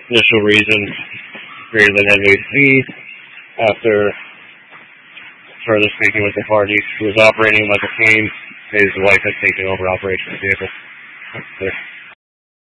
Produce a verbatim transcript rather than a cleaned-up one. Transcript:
initial reason greater than N V C. After further speaking with the party, who was operating like a plane, his wife had taken over operation of the vehicle. There.